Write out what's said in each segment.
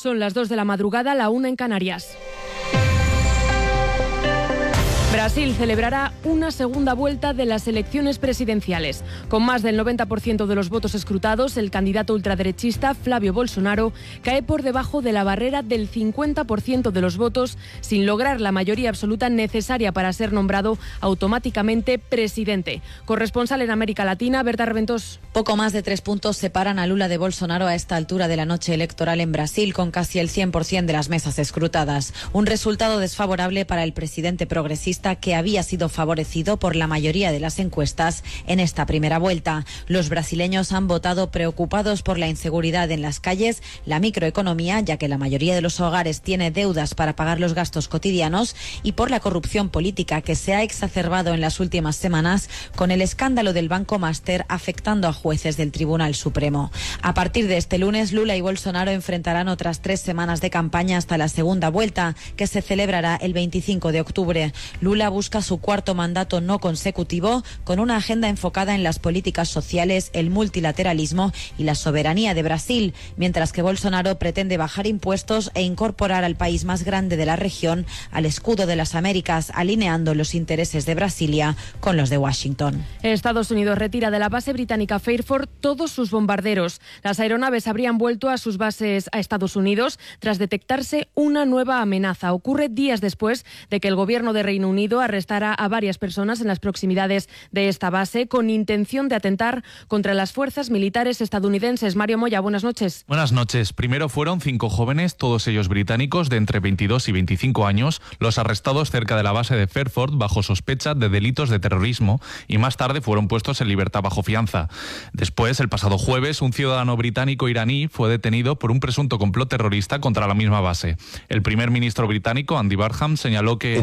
Son las 2 de la madrugada, la 1 en Canarias. Brasil celebrará una segunda vuelta de las elecciones presidenciales. Con más del 90% de los votos escrutados, el candidato ultraderechista Flávio Bolsonaro cae por debajo de la barrera del 50% de los votos, sin lograr la mayoría absoluta necesaria para ser nombrado automáticamente presidente. Corresponsal en América Latina, Berta Reventós. Poco más de 3 puntos separan a Lula de Bolsonaro a esta altura de la noche electoral en Brasil, con casi el 100% de las mesas escrutadas. Un resultado desfavorable para el presidente progresista, que había sido favorecido por la mayoría de las encuestas en esta primera vuelta. Los brasileños han votado preocupados por la inseguridad en las calles, la microeconomía, ya que la mayoría de los hogares tiene deudas para pagar los gastos cotidianos, y por la corrupción política que se ha exacerbado en las últimas semanas con el escándalo del Banco Master afectando a jueces del Tribunal Supremo. A partir de este lunes, Lula y Bolsonaro enfrentarán otras 3 semanas de campaña hasta la segunda vuelta, que se celebrará el 25 de octubre. Lula busca su cuarto mandato no consecutivo, con una agenda enfocada en las políticas sociales, el multilateralismo y la soberanía de Brasil, mientras que Bolsonaro pretende bajar impuestos e incorporar al país más grande de la región al escudo de las Américas, alineando los intereses de Brasilia con los de Washington. Estados Unidos retira de la base británica Fairford todos sus bombarderos. Las aeronaves habrían vuelto a sus bases a Estados Unidos tras detectarse una nueva amenaza. Ocurre días después de que el gobierno de Reino Unido arrestará a varias personas en las proximidades de esta base con intención de atentar contra las fuerzas militares estadounidenses. Mario Moya, buenas noches. Buenas noches. Primero fueron 5 jóvenes, todos ellos británicos, de entre 22 y 25 años, los arrestados cerca de la base de Fairford bajo sospecha de delitos de terrorismo, y más tarde fueron puestos en libertad bajo fianza. Después, el pasado jueves, un ciudadano británico iraní fue detenido por un presunto complot terrorista contra la misma base. El primer ministro británico, Andy Burnham, señaló que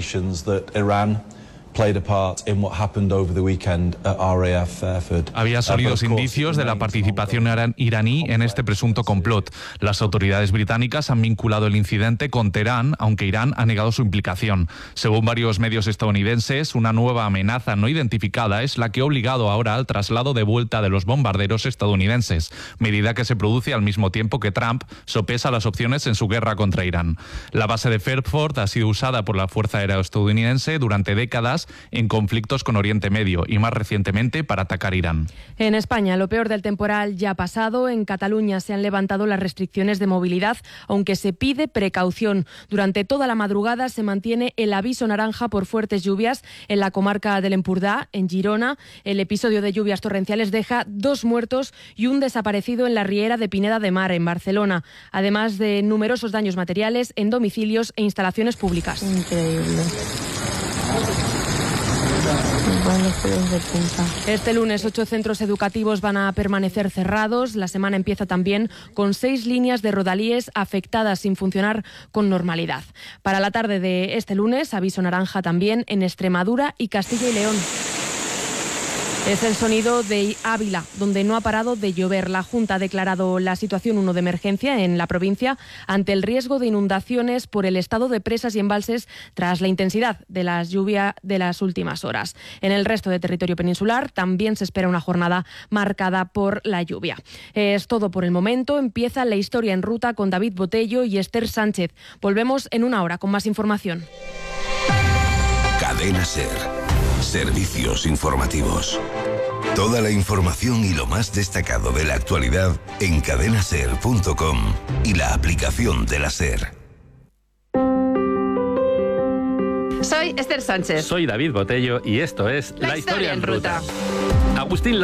había sólidos indicios de la participación iraní en este presunto complot. Las autoridades británicas han vinculado el incidente con Teherán, aunque Irán ha negado su implicación. Según varios medios estadounidenses, una nueva amenaza no identificada es la que ha obligado ahora al traslado de vuelta de los bombarderos estadounidenses, medida que se produce al mismo tiempo que Trump sopesa las opciones en su guerra contra Irán. La base de Fairford ha sido usada por la Fuerza Aérea estadounidense durante décadas en conflictos con Oriente Medio y más recientemente para atacar Irán. En España, lo peor del temporal ya ha pasado. En Cataluña se han levantado las restricciones de movilidad, aunque se pide precaución. Durante toda la madrugada se mantiene el aviso naranja por fuertes lluvias en la comarca del Empordà, en Girona. El episodio de lluvias torrenciales deja 2 muertos y un desaparecido en la riera de Pineda de Mar, en Barcelona, además de numerosos daños materiales en domicilios e instalaciones públicas. Increíble. Este lunes 8 centros educativos van a permanecer cerrados. La semana empieza también con 6 líneas de rodalíes afectadas sin funcionar con normalidad. Para la tarde de este lunes, aviso naranja también en Extremadura y Castilla y León. Es el sonido de Ávila, donde no ha parado de llover. La Junta ha declarado la situación 1 de emergencia en la provincia ante el riesgo de inundaciones por el estado de presas y embalses tras la intensidad de la lluvia de las últimas horas. En el resto de territorio peninsular también se espera una jornada marcada por la lluvia. Es todo por el momento. Empieza la historia en ruta con David Botello y Esther Sánchez. Volvemos en 1 hora con más información. Cadena SER. Servicios informativos. Toda la información y lo más destacado de la actualidad en cadenaser.com y la aplicación de la SER. Soy Esther Sánchez. Soy David Botello y esto es La Historia en Ruta. Agustín